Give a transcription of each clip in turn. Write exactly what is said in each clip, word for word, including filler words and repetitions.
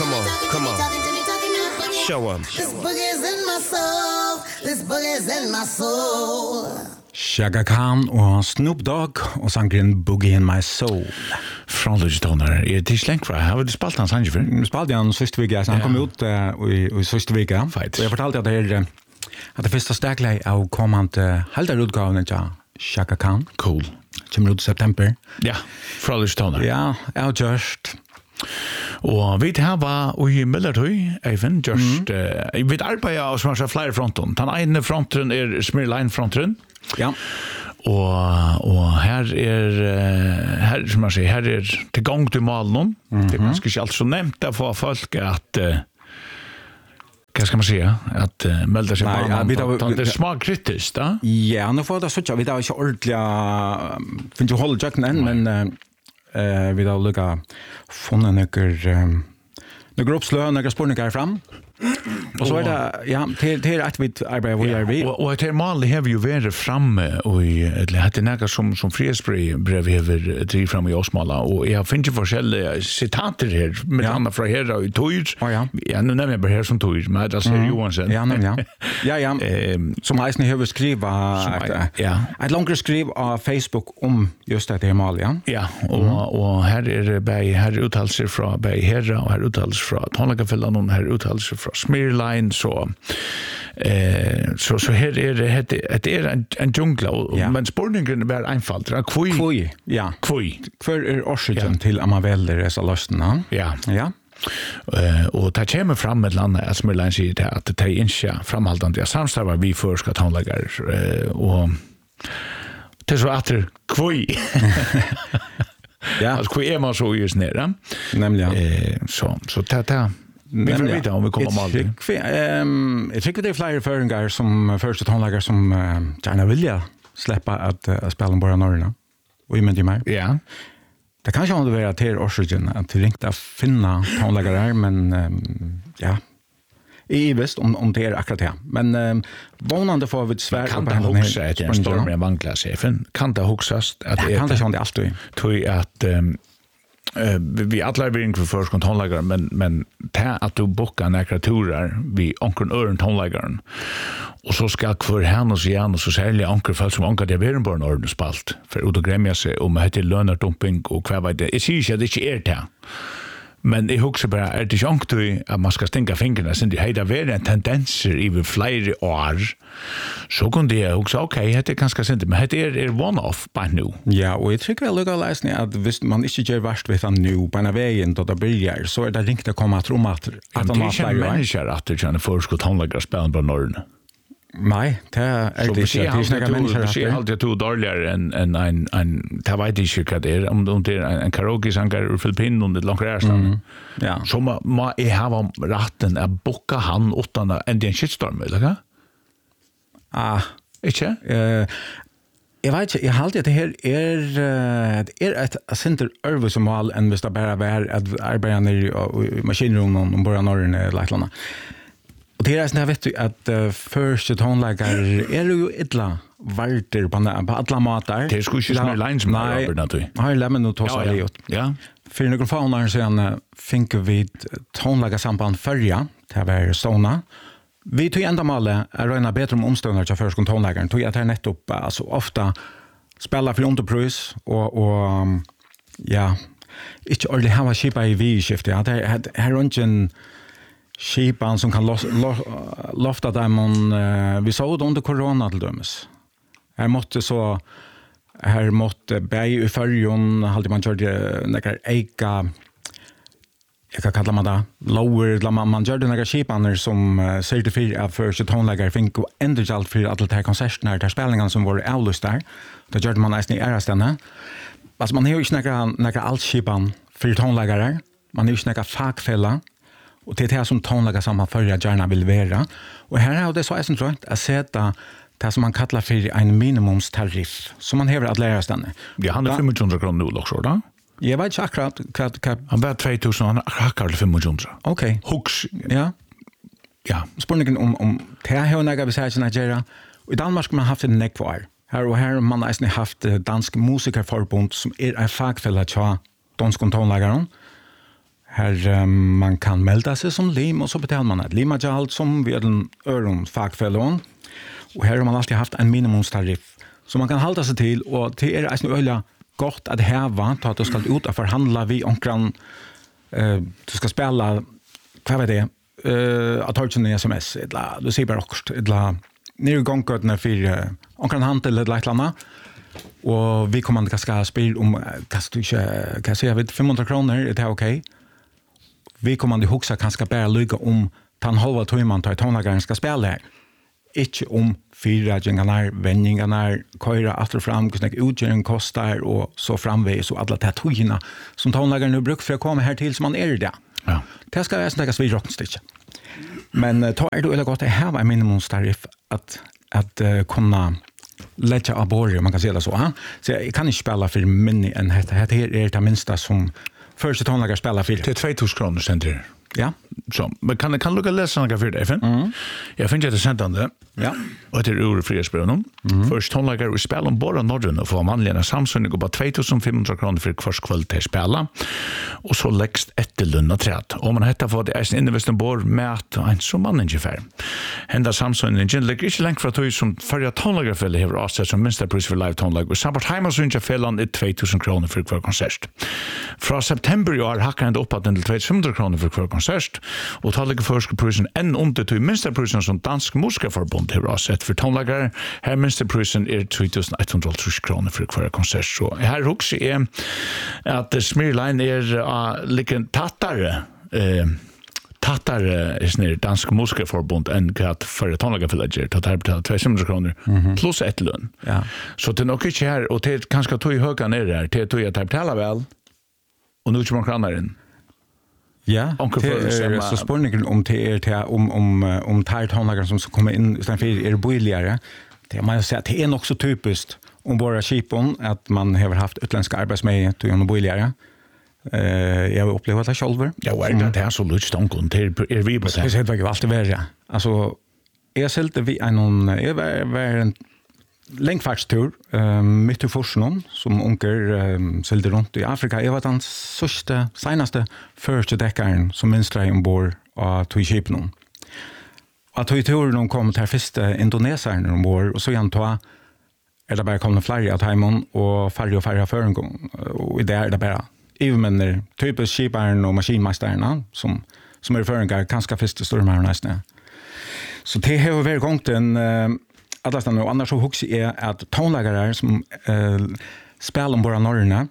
Come on, come on. Show 'em. This boogie's in my soul. This boogie's in my soul. Chaka Khan og Snoop Dogg og sangren Boogie in My Soul. Från Lugetoner. Er det slengt fra? Har vi spalt hans sanger før? Vi spalte han siste vika, så han kom ut uh, i, i siste vika. Fight. Og jeg fortalte at det er at det første stegleg av kommende halvdare utgaven av Chaka Khan. Cool. Kommer ut i september. Ja, fra Lugetoner. Ja, jeg har gjørst. Og vi har var i Millertøy, Eivind, just, mm. uh, vi arbeider av som er flere fronten. Den ene fronten er Smirline-fronten. Ja. Og, og her er, her, som jeg sier, her er til gang til malen. Mm-hmm. Det er ganske ikke alt så nevnt å få folk at, uh, hva skal man si, at uh, melder seg på ja, mannen. Det er småkritisk, da? Ja, nå får det så vi har ikke ordentlig, finnes jo holde tjøkken enn, men uh, uh, vi har lukket funnet noen, noen oppslø, noen spørninger fram. Og så er det, ja, til, til at vi arbeider hvor er vi. Og, og til malet har vi jo vært fremme, og det er noe som, som Fredsbrev har drivet frem i Åsmala, og jeg finner forskjellige sitater her, med ja. Anna fra her og i Tøyr. Oh, ja. Ja, nå nevner jeg bare her som Tøyr, men det er mm. Johansen. Ja, men ja. Ja, ja. Som Eisen har skrivet et, ja. et langere skriv av Facebook om just dette malet, ja. Ja, og, mm. og her er bare, her er uttalelser fra bare herre, og her er uttalelser fra Tonlagafellene, og her er uttalelser fra Smirline, så eh så så här är det det är en en djungel ja. Men spårningen är bara einfalt. Kvui. Kvui, ja. Kvui. För är orsaken ja. till att man väljer dessa lösningar. Ja. Ja. Uh, och det kommer fram ett land att Smirline säger det att det är inte framhållande samstarvar vi för ska tonläggar uh, och det är så att kvui. Ja. Alltså kvui är man så just ner. Nämligen. Eh så så ta vi får vite om vi kommer mal. Ehm, jag tycker det är flera föringar som första tonläggare som uh, gärna vilja släppa att uh, spela om bara norrna. Och i men mer. Ja. Det kanske har det varit till orsaken att det ringte att finna tonläggare, men um, ja. I visst om om det är akkurat det. Men um, vånande får vi svär kan det huxa att en storm med vagnklassen. Kan det huxas att det kan det sånt alltid. Tror att um, Uh, vi alla är in för först tonläggare men men ta att du bockar några turer vi ankern ören tonläggaren och så ska för henne och igen och så sälja anker fall som anker det blir bara en orden spalt för ut och grämja sig om det heter lönedumping och kvar vad det är sig det inte är det men jag hugger bara är det inte att man ska stänga fingrarna sen det heter väl en tendenser i flera år så kunde jag också okej det är ganska sent men det är är one off by nu. Ja, och jag tycker väl lugga läsning att visst man inte gör värst vid han nu på en vägen då det börjar så är det ringt att komma att roma att att de har människor att det kan förskott handla spelen på norrn. Nej, det är det inte. Det är snäga människor. Det är alltid två dåligare än en en en det vet inte vad det är om om det är en karaoke sångare ur Filippinen och det långt resten. Ja. Så man man är har rätten att bocka han utan en den shitstorm eller? Ah, inte? Eh jag vet inte, jag håller det här är det är ett center över som all en visst bara vara att arbeta i maskinrummen om bara norrn eller lite. Och det är så vet du att uh, första tonläggare är ju illa varter på, på alla matar. Det skulle ju små lines som har över naturligt. Har lämnat något hos dig. Ja. För några faunar sen fick vi tonlägga samband förra till var Sona. Vi tog ända malle är rena bättre om omståndare till första tonläggaren. Tog jag här nettopp alltså ofta spela för underpris och och um, ja, inte ordentligt ha skipa i vi-skift. Ja, det här är inte en skipan som kan los, lo, lofta dem om, uh, vi såg det under corona till dömes. Här måste så här måste bäj i färgen hade man kört några eka jag kan kalla man det lower man man gjorde några skipaner som uh, certifierar av första tonläggare fick och ändå allt för att det här konserterna där spelningarna som var avlöst där. Då gjorde man nästan i ärastänne. Alltså man har ju inte några några altskipan för tonläggare. Man har ju inte några fackfälla. Och det är det som tonlägga samma förra gärna vill vara. Och här är det så är det tror att sätta det som man kallar för en minimumstariff som man häver att lära sig. Ja, han är femhundra kronor nu också då. Jag vet inte akkurat vad han var två tusen han hackar femhundra. Okej. Hooks. Ja. Ja, spårningen om om det här några vi säger att göra. I Danmark man haft en neckvar. Här och här man har haft dansk musikerförbund som är en fackfälla tja dansk tonläggare. Här um, man kan melda sig som lim och så betalar man ett limajalt som vid en öron fackfällon. Och här har man alltid haft en minimumstariff som man kan hålla sig till och det är alltså öliga gott att häva så att du ska ut och förhandla vi omkring eh du ska spela vad är det eh att ha en sms eller du ser bara också eller ner gången när för omkring handel eller ett landa och vi kommer att ska spela om kast du inte kan säga vid femhundra kronor är det okej. Vi kommer att huxa kanske bara lyga om tan halva timman tar tonlagaren ska spela här. Ikke om fyrradjingarna, vändningarna, köra efter fram, hur mycket utgöring kostar och så framvägs och alla de här togorna som tonlagaren nu brukar för att komma här till som man är det. Ja. Det ska jag snacka vid rockstick. Men ta är det eller gott det här var minimumstariff att att uh, kunna lägga av borg, man kan säga det så. Ha? Så jag kan inte spela för minne än det här är det minsta som första tonlagare spelar för. Det är två tusen kronor center. Ja. Så, men kan kan lukka läsa några för det, F N? Mm. Jag finner det sentande. Ja. Och det är ur frihetsbreven. Mm. Först tonlager vi spelar om bara Norden och får manliga Samsung går på två tusen femhundra kronor för kvars kväll till spela. Och så lägst ett lunna träd. Om man heter för det är en investering bor med en som man ungefär. Hända Samsung engine ligger inte långt från att som förra tonlager för det har avsett som minsta pris för live tonlager. Och samt hemma så inte fällan är två tusen kronor för kvar konsert. Från september i år hackar det upp att den till två tusen femhundra kronor för kvar konsert. Och tar ligger förskapprisen än under till minsta prisen som Dansk Musikerförbund har avsett för tonlagare. Här minsta prisen är två tusen etthundratusen kronor för kvar konsert. Så här också är att Smirline är uh, lika tattare eh, tattare är snir Dansk Musikerförbund än att för tonlagarförlägger tar det här betalar tvåhundra kronor mm-hmm. plus ett lön. Ja. Så det är nog inte här och det kanske tog i höga ner där det tog att det betalar väl och nu kommer man in. Ja, det är så spårningen om det är till, om, om, om tonlagare som ska komma in istället för är billigare. Det man säger att det är nog så typiskt om våra skipon att man har haft utländska arbetsmedel till en billigare. Uh, jag har upplevt det själv. Ja, och är det det här så lust om till är vi på det. Det är ju alltid värre. Alltså, jag sälte vi en någon jag var, var en längdfartstur uh, mitt i Forsnon som onkel uh, sälte runt i Afrika. Jag var den sista, senaste första däckaren som minstrade ombord av tog-skipen. Och tog-turen kom till första indonesaren ombord och så igen tog är det bara kommande flera av hemmen och färre och färre för en gång. Och det är det bara Ivmänner, typiskt skiparen och maskinmästarna som, som är förengar ganska första stormar nästan. Så det har varit gångt en uh, alla och annars så hux är att tonlagare som uh, spelar om våra norrna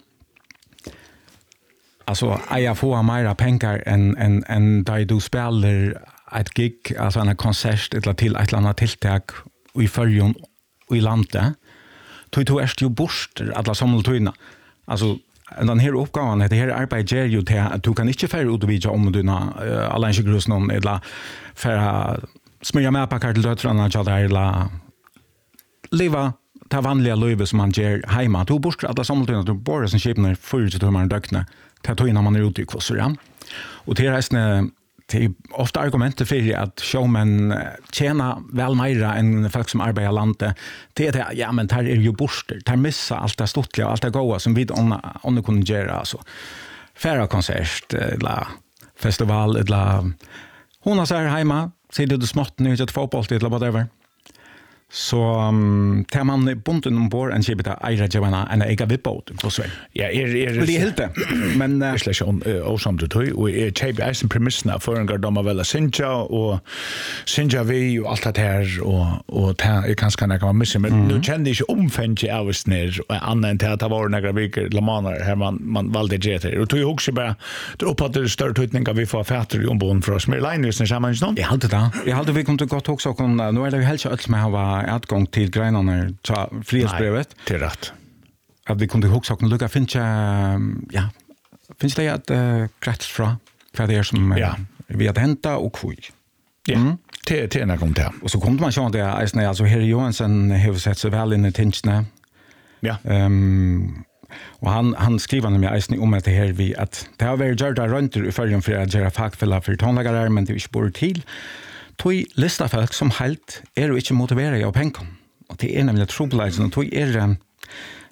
alltså jag får mera pengar än än än där du spelar ett gig alltså en konsert eller till ett annat tilltag i förjon och i landet. Du du är ju bort alla samltuna. Alltså den här uppgåvan det här arbetet ger ju till att du kan inte färra ut och vidja om dina uh, alla inte grus någon eller färra smörja med packar till döttrarna eller leva ta vanliga livet som man ger hemma. Du bort alla samltuna du bor som skipnar förut till man dökna ta ta innan man är ute i kvossor. Och det är det är ofta argumentet för att showmen tjänar väl mer än folk som arbetar i landet. Det är det, ja men här är ju borster. Här missar allt det stortliga och allt det goda som vi inte kunde göra. Alltså. Färre konsert eller festival eller hon har så här hemma. Säger du smått nu till fotboll eller whatever. Så um, tar man bunten ombord en kibita eira jabana en ega vipbåt på så. Ja, är är det helt det. Men uh, slash on awesome to toy och är chip är en premissna för en gardoma väl Sinja och Sinja vi och allt det här och och det är kanske kan man missa men nu kände jag omfänge av snär och annan till att det var några veckor lamaner här man man valde det och tog ju också bara det uppåt det större tutningar vi får fatter i ombord för oss med liners när samman snart. Jag hade det. Jag hade vi kunde gott också kunna nu är det ju helt så allt med ha utgång till greinarna ta frihetsbrevet. Det är rätt. Att vi kunde också kunna lucka finna ja finns det att uh, kräfts fra för det är som ja. vi har hämta och kvui. Ja. Mm. Det det när kom det. Och så kom man sjön där alltså alltså Harry Johansson har sett så väl in i tingsna. Ja. Ehm um, och han han skriver nämligen isen om att det här vi att det har varit gjort runt i förrän för att göra fackfälla för tonlagare men det är inte bort till. Tui lista folk som helt är ju inte motiverade av pengar. Och det är nämligen trubbelsen och tui är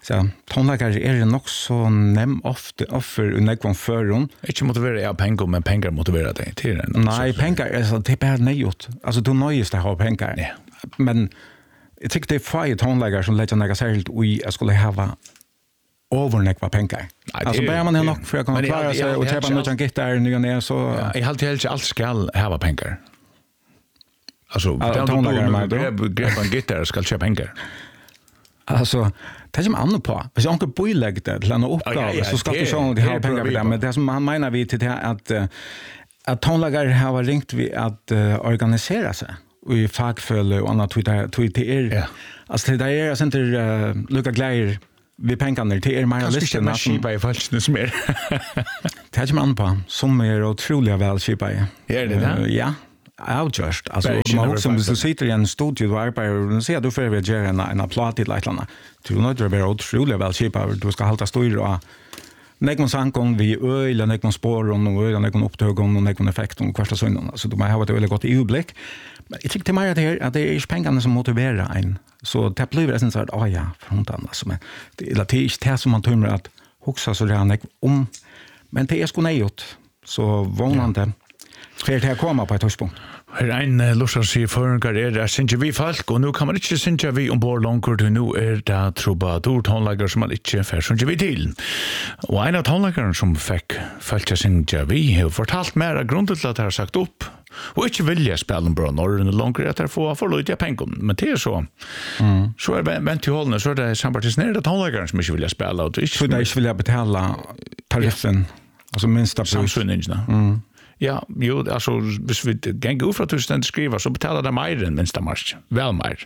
så tonläggare är det nog så näm ofta offer och nekvon förron. Inte motivera jag pengar men pengar motiverar dig till det. Nej, pengar är så det är nejot. Alltså du nöjes det ha pengar. Ja. Men jag tycker det är fri tonläggare som lägger några särskilt i jag skulle ha overnekva pengar. Alltså bara man har nog för att kunna klara sig och köpa något gitarr nu och ner så jag har alltid helst allt ska ha pengar. Alltså tonläggare med greppa en gitarr ska köpa pengar. Alltså det som annorlunda på. Hvis jag inte boilägger det till en uppgave så ska du så ha pengar för det. Men det som man menar vi till det att att tonläggare har ringt vi att organisera sig i fagfölle och annat tweet till er. Alltså det är inte lucka glädjer vi pengarna till er mer listan. Kanske skipa i falskne som är. Det är som annorlunda på. Som är otroligt väl skipa i. Är det det? Ja. Outjust. Alltså man också om du sitter i en studio och arbetar och ser du för att göra en en applaud till lite. Du nog det blir otroligt väl skipa. Du ska hålla styr och nekon sankon vi öl och nekon spår och öl och nekon upptåg och nekon effekt och kvarsta söndagen. Så du måste ha ett väldigt gott överblick. Men jag tycker mer att det att det är pengarna som motiverar en. Så det blir det sen så att ah ja, frontan alltså men det är det är som man tror att huxa så där om men det är sko nejot. Så vånande för det här komma på ett högspunkt. Her ein uh, lustar sig føringar er der sinja vi folk, og nu kan man ikke sinja vi ombord langt, og nu er det troubadour tonlager som man ikke fer sinja vi til. Og en av tonlageren som fikk følge sinja vi har fortalt mer av grunnen til at de har sagt opp, og ikke vilja spela bra norrøn langt, at de får for lite pengar, men det er så. Mm. Så er det vent i holdene, så er det sampartisnerede tonlageren som ikke vilja spela. Og ikke, så de ikke vilja betala tariffen, alltså minsta pris. Samsynningarna. Mm. Ja, jo, alltså hvis vi gänger ut för att du ständigt skriver så betalar det mer än minsta marsch. Väl mer.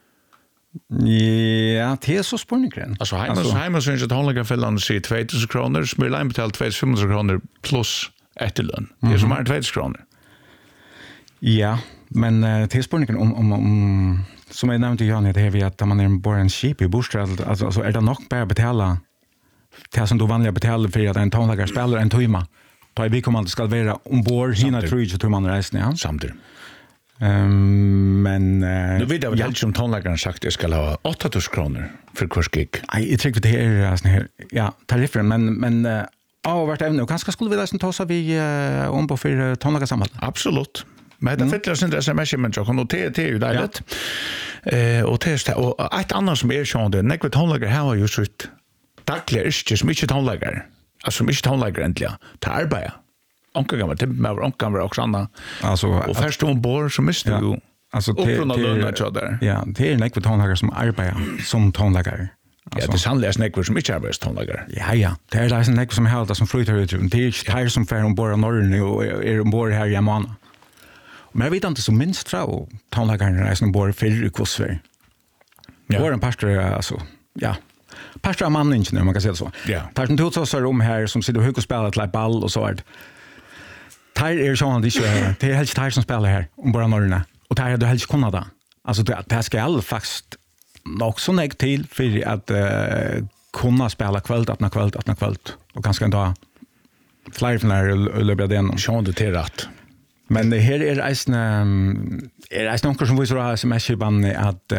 Ja, det är så spårningen. Alltså hemma så hemma så är det hållliga fällan sig två tusen kronor, Smyrlein betalar två tusen femhundra kronor plus efterlön. Det är som är två tusen kronor. Ja, men uh, det är spårningen om om om som jag nämnde Jan det är vi att man är en bara en ship i Bostrad alltså alltså är det nog bara betala det som du vanliga betalar för att en tonläggare spelar en timme. Då är vi kommer att ska vara ombord hina tror jag tror man resten ja. Samtidigt. Ehm men uh, nu vet jag väl som tonläggaren sagt det ska ha åtta tusen kronor för kursgig. Nej, jag tycker det är sån här ja, tariffen men men uh, ja, vart även och kanske skulle vi läsa ta så vi uh, om på för tonläggarsamhället. Absolut. Men det fettlar sin S M S men jag kan notera det ju där rätt. Eh och testa och ett annat som är sån det nekvet tonläggare har ju så ut. Dagliga är ju mycket tonläggare. Alltså mycket tonläggare äntligen. Ta arbeta. Onkel gammal temp med onkel gammal också andra. Alltså och först om bor så måste ja, du alltså till till ja, det är nekvet tonläggare som arbetar som tonläggare. Alltså, ja, det är sannolikt nekvet som inte arbetar tonläggare. Ja, ja. Det är det nekvet som har det som flyttar ut. Det är här som fär ombord av norrön och är ombord här i Amana. Men jag vet inte så minst fra tonläggaren är som bor för i Kosver. Ja. Vår en pastor alltså, ja. Pastor av manningen, man kan säga så. Ja. Tar som tog så rum här som sitter och hugger och spelar till ball och så är det. Tar är så det är det är helt tar som spelar här om bara norrna. Och tar är det helt kunna då. Alltså det det ska all faktiskt också nägg till för att uh, kunna spela kväll att när kväll att när kväll och ganska inte flyr från där löbra den. Sjön det till rätt. Men det här är eisen är eisen något som vi så har som är sjuban att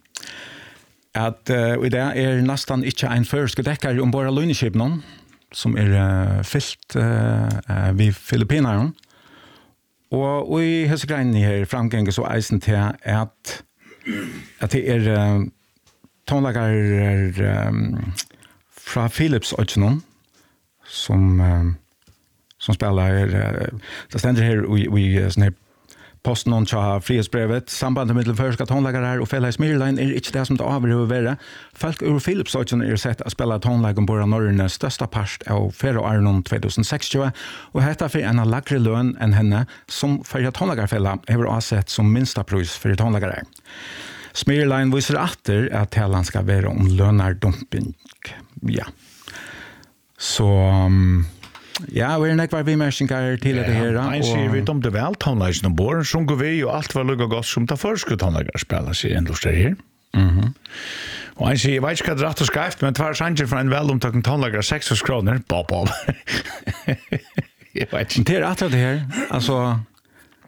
att och det är nästan inte en försk däckare om bara lunchship någon som är uh, fyllt uh, vid Filippinerna. Och och i hela grejen här framgången så eisen till att att det är uh, tonläggare um, från Philips Ochnon som um, som spelar uh, det ständer här vi vi sån här posten on cha frihetsbrevet sambandet mellan förska tonläggare här och fälla Smyrlein är inte det som det avgör vara folk ur Philips Ochnon är sett att spela tonlägg om bara norrna största part av Ferro Arnon tjugohundrasextio och heter för en lägre lön än henne som för tonläggarfälla har sett som minsta pris för tonläggare. Smyrlein visar åter att tälan ska vara om lönardumping. Ja. Så um, ja, vi är nekvar vi märkningar till det här. Ja, en ser vi om det väl tonläggen och bor, så går vi och allt var lugga gott som tar förskut tonläggar spelar sig ändå där här. Mhm. Och en ser, jag vet inte vad rätt och skrift, men tvär sanger för en väl omtagen tonläggar sex kronor. Bob, bob. Jag vet inte. Det är att det här, alltså,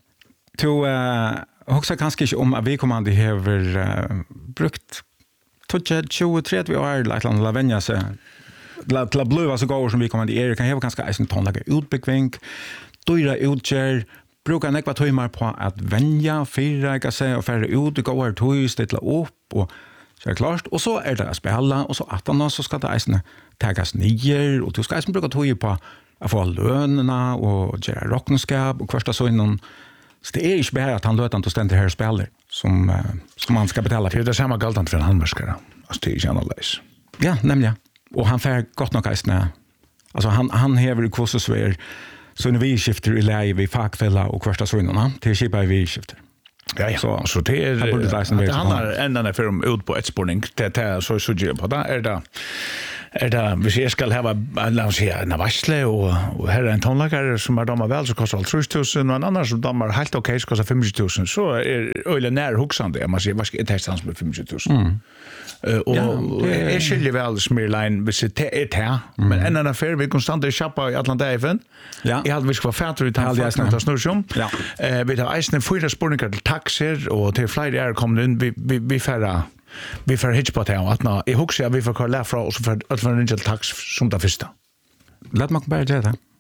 to, uh, också kanske inte om att vi kommer att ha uh, brukt tjugo trettio år eller ett land la vänja sig. La la blöva så går som vi kommer det är kan ha ganska en tonlaga utbyggning. Dyra utgör brukar nekva timmar på att vänja, fyra sig och färre ut, gå ut och ställa upp och så är det klart. Och så är det att spela och så att han så ska det eisne tagas nyer och du ska eisne bruka tog på att få lönerna och göra rocknskap och första så innan. Så det är inte bara att han löter inte ständigt här och spelar som, som man ska betala för. Det är det samma galtant för en handmärskare. Alltså det är inte annorledes. Ja, nämligen. Och han får gott nog eisne. Alltså han, han hever kurser så är så när vi skiftar i läge vid fackfälla och första sönerna till skipa i vi skiftar. Ja, ja. Så, så det är det handlar ända för om ut på ett spårning det det så så ju på där är det är det vi ska ska ha en säga en varsle och och här är en tonlagare som är damer väl så kostar tre tusen och en annan som damer helt okej så kostar fem tusen så är öle när huxande man säger vad ska det testa med fem tusen. Mm. Uh, och ja, är skiljer väl smirline vis det är här men en annan affär vi konstant shoppa i Atlantaven. Ja. Jag hade vi ska fatta ut han fast snurrum. Ja. Eh vi har isen fyra spårningar till taxer och till flight air kommer in vi vi vi färra vi får hitch på det att när jag huxar vi får kolla från och så för att för en tax som det första. Låt mig bara göra det.